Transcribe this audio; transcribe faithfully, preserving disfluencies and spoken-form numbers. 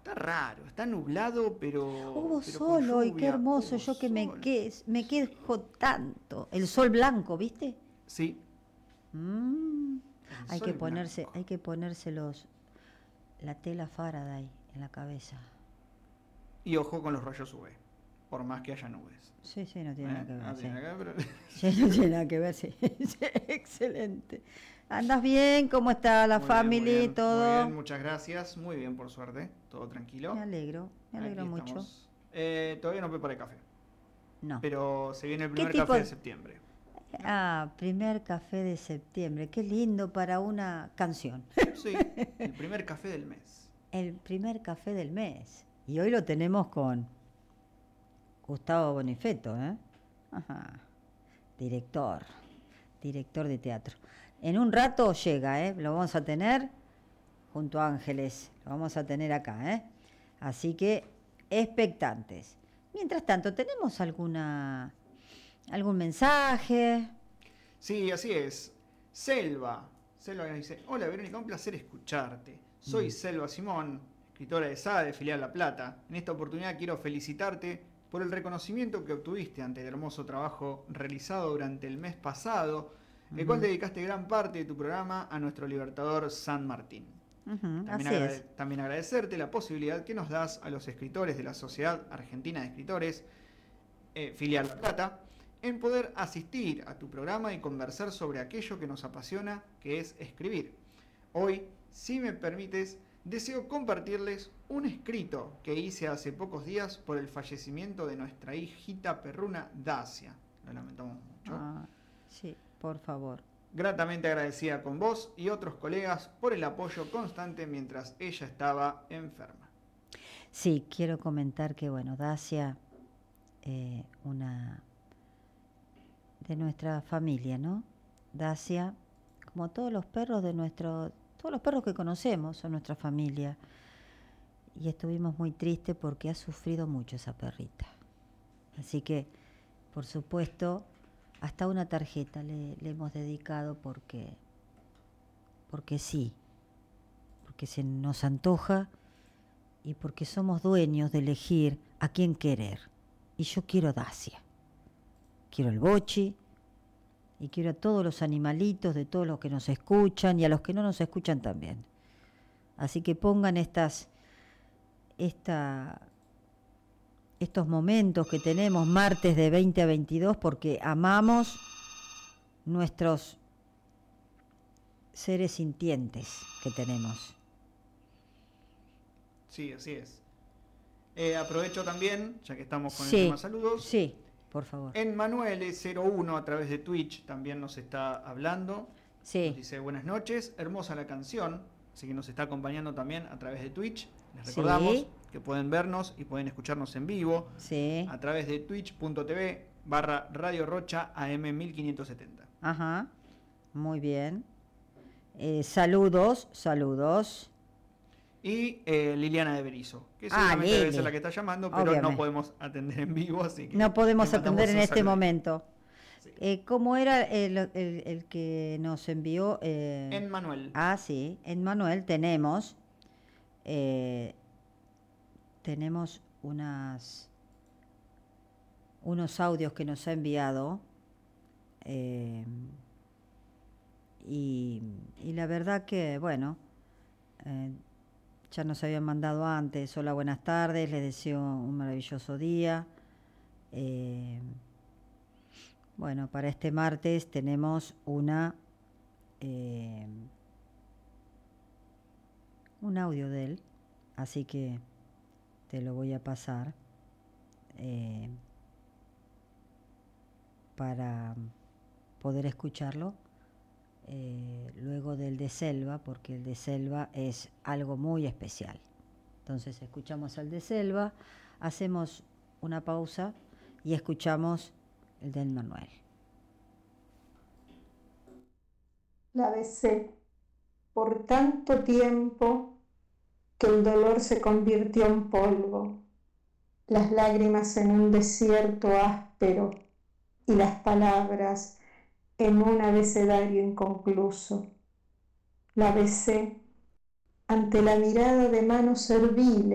está raro, está nublado, pero... Hubo pero sol con hoy, lluvia. qué hermoso, Hubo yo que me, sol. que, me Sí. quejo tanto. El sol blanco, ¿viste? Sí. Mm, El hay sol que ponerse, blanco. hay que ponerse los, la tela Faraday en la cabeza. Y ojo con los rayos U V, por más que haya nubes. Sí, sí, no tiene ¿Eh? nada que ver. No sí. tiene nada que ver, pero... Sí, no tiene nada que ver, sí. Sí, excelente. ¿Andas bien? ¿Cómo está la Muy bien, muy familia y bien, muy bien, todo? muchas gracias. Muy bien, por suerte. Todo tranquilo. Me alegro, me alegro Aquí mucho. estamos. Eh, todavía no preparé café, No. pero se viene el ¿Qué primer tipo café de de... septiembre. ¿No? Ah, primer café de septiembre. Qué lindo para una canción. Sí, el primer café del mes. El primer café del mes. Y hoy lo tenemos con Gustavo Bonifeto, ¿eh? Ajá. Director, director de teatro. En un rato llega, ¿eh? Lo vamos a tener junto a Ángeles. Lo vamos a tener acá, ¿eh? Así que expectantes. Mientras tanto, ¿tenemos alguna algún mensaje? Sí, así es. Selva. Selva nos dice, hola Verónica, un placer escucharte. Soy Mm. Selva Simón, escritora de S A de Filial La Plata. En esta oportunidad quiero felicitarte por el reconocimiento que obtuviste ante el hermoso trabajo realizado durante el mes pasado, el cual Ujú, dedicaste gran parte de tu programa a nuestro libertador San Martín. ujú, También, así agrade- es. también agradecerte la posibilidad que nos das a los escritores de la Sociedad Argentina de Escritores, eh, Filial La Plata, en poder asistir a tu programa y conversar sobre aquello que nos apasiona, que es escribir. Hoy, si me permites, deseo compartirles un escrito que hice hace pocos días por el fallecimiento de nuestra hijita perruna Dacia. Lo lamentamos mucho. Ah, sí, por favor. Gratamente agradecida con vos y otros colegas por el apoyo constante mientras ella estaba enferma. Sí, quiero comentar que, bueno, Dacia, eh, una de nuestra familia, ¿no? Dacia, como todos los perros de nuestro, todos los perros que conocemos son nuestra familia. Y estuvimos muy tristes porque ha sufrido mucho esa perrita. Así que, por supuesto, hasta una tarjeta le, le hemos dedicado porque, porque sí, porque se nos antoja y porque somos dueños de elegir a quién querer. Y yo quiero Dacia. Quiero el Bochi y quiero a todos los animalitos de todos los que nos escuchan y a los que no nos escuchan también. Así que pongan estas, esta, estos momentos que tenemos martes de veinte a veintidós porque amamos nuestros seres sintientes que tenemos. Sí, así es. Eh, aprovecho también, ya que estamos con el Sí, tema saludos, sí, por favor. en Manuel cero uno a través de Twitch también nos está hablando. Nos Sí, dice buenas noches, hermosa la canción, así que nos está acompañando también a través de Twitch. Les recordamos sí, que pueden vernos y pueden escucharnos en vivo sí, a través de twitch.tv barra Radio Rocha A M mil quinientos setenta. ajá, muy bien. Eh, saludos, saludos. Y eh, Liliana de Berizo, que Ah, seguramente debe ser Lili, la que está llamando, pero no obviamente. podemos atender en vivo, así que No podemos le mandamos atender en un este saludo. momento. Sí. Eh, ¿Cómo era el, el- el que nos envió? eh? En Manuel. Ah, sí, en Manuel tenemos, eh, tenemos unas, unos audios que nos ha enviado eh, y, y la verdad que, bueno, eh, ya nos habían mandado antes. Hola, buenas tardes, les deseo un maravilloso día. Eh, bueno, para este martes tenemos una eh, un audio de él, así que te lo voy a pasar eh, para poder escucharlo eh, luego del de Selva, porque el de Selva es algo muy especial. Entonces escuchamos el de Selva, hacemos una pausa y escuchamos el del Manuel. La besé por tanto tiempo que el dolor se convirtió en polvo, las lágrimas en un desierto áspero y las palabras en un abecedario inconcluso. La besé ante la mirada de manos serviles